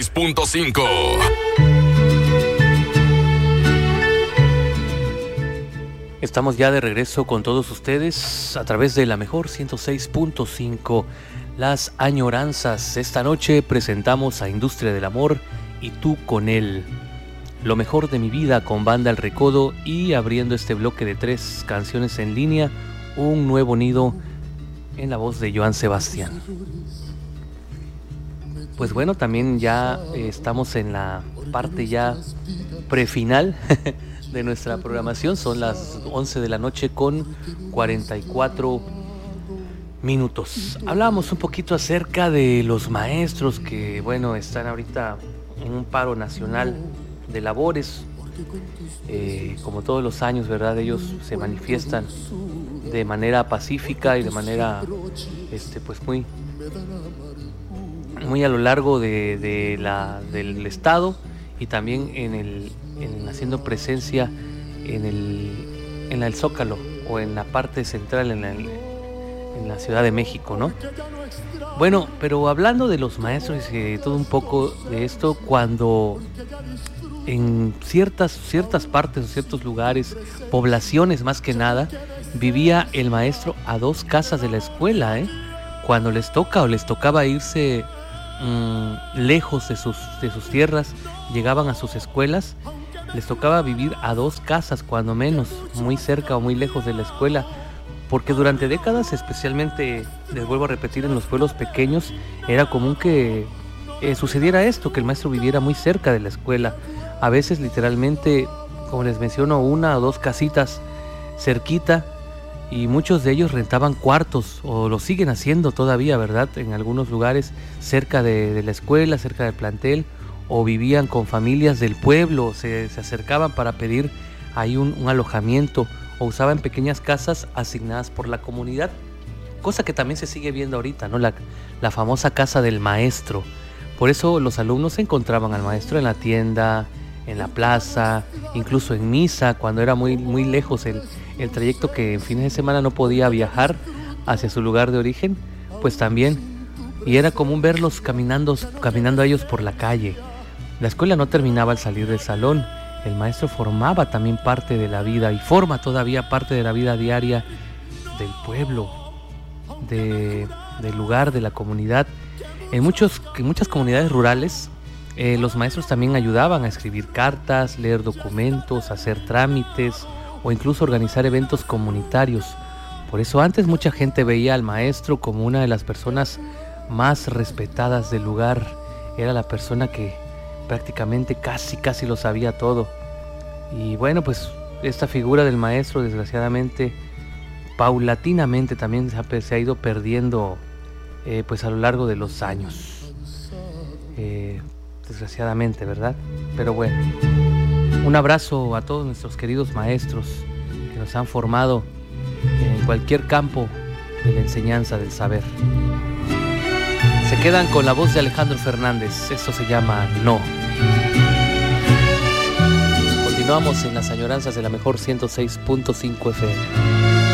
106.5. Estamos ya de regreso con todos ustedes a través de la mejor 106.5, Las Añoranzas. Esta noche presentamos a Industria del Amor y Tú con Él. Lo mejor de mi vida con Banda El Recodo, y abriendo este bloque de 3 canciones en línea, Un Nuevo Nido en la voz de Joan Sebastián. Pues bueno, también ya estamos en la parte ya prefinal de nuestra programación. Son las 11 de la noche con 44 minutos. Hablábamos un poquito acerca de los maestros que, bueno, están ahorita en un paro nacional de labores. Como todos los años, ¿verdad? Ellos se manifiestan de manera pacífica y de manera pues muy a lo largo del estado, y también haciendo presencia en el Zócalo, o en la parte central, en la Ciudad de México, ¿no? Bueno, pero hablando de los maestros y todo un poco de esto, cuando en ciertas partes, ciertos lugares, poblaciones más que nada, vivía el maestro a 2 casas de la escuela, cuando les tocaba irse lejos de sus tierras, llegaban a sus escuelas, les tocaba vivir a 2 casas, cuando menos, muy cerca o muy lejos de la escuela, porque durante décadas, especialmente, les vuelvo a repetir, en los pueblos pequeños, era común que sucediera esto, que el maestro viviera muy cerca de la escuela, a veces literalmente, como les menciono, 1 o 2 casitas cerquita, y muchos de ellos rentaban cuartos, o lo siguen haciendo todavía, ¿verdad? En algunos lugares cerca de la escuela, cerca del plantel, o vivían con familias del pueblo, se acercaban para pedir ahí un alojamiento, o usaban pequeñas casas asignadas por la comunidad, cosa que también se sigue viendo ahorita, ¿no? La famosa casa del maestro. Por eso los alumnos encontraban al maestro en la tienda, en la plaza, incluso en misa, cuando era muy, muy lejos el trayecto, que en fines de semana no podía viajar hacia su lugar de origen, pues también, y era común verlos caminando a ellos por la calle. La escuela no terminaba al salir del salón. El maestro formaba también parte de la vida, y forma todavía parte de la vida diaria del pueblo, del lugar, de la comunidad. En muchas comunidades rurales, los maestros también ayudaban a escribir cartas, leer documentos, hacer trámites, o incluso organizar eventos comunitarios. Por eso antes mucha gente veía al maestro como una de las personas más respetadas del lugar. Era la persona que prácticamente casi lo sabía todo. Y bueno, pues esta figura del maestro, desgraciadamente, paulatinamente también se ha ido perdiendo pues a lo largo de los años, desgraciadamente, ¿verdad? Pero bueno, un abrazo a todos nuestros queridos maestros que nos han formado en cualquier campo de la enseñanza del saber. Se quedan con la voz de Alejandro Fernández. Esto se llama No. Continuamos en Las Añoranzas de la mejor 106.5 FM.